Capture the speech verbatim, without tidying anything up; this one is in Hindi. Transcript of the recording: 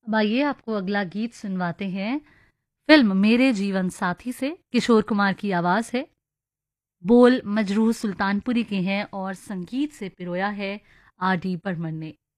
अब आइए आपको अगला गीत सुनवाते हैं फिल्म मेरे जीवन साथी से। किशोर कुमार की आवाज है, बोल मजरूह सुल्तानपुरी के हैं और संगीत से पिरोया है आर डी बर्मन ने।